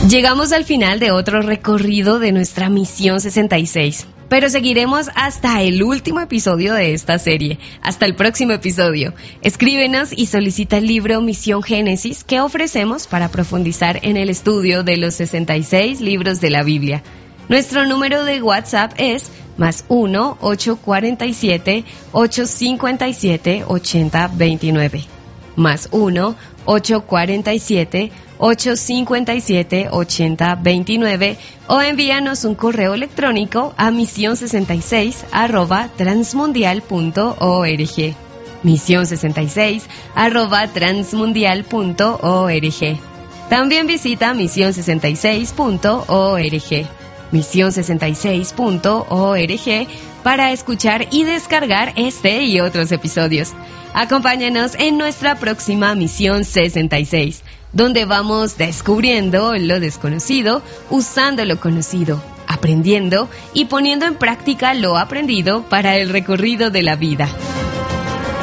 Llegamos al final de otro recorrido de nuestra Misión 66, pero seguiremos hasta el último episodio de esta serie. Hasta el próximo episodio. Escríbenos y solicita el libro Misión Génesis que ofrecemos para profundizar en el estudio de los 66 libros de la Biblia. Nuestro número de WhatsApp es +1 847 857 8029. +1 847 857 8029 o envíanos un correo electrónico a misión66@transmundial.org. misión66@transmundial.org. También visita misión66.org. misión66.org para escuchar y descargar este y otros episodios. Acompáñanos en nuestra próxima Misión 66, donde vamos descubriendo lo desconocido, usando lo conocido, aprendiendo y poniendo en práctica lo aprendido para el recorrido de la vida.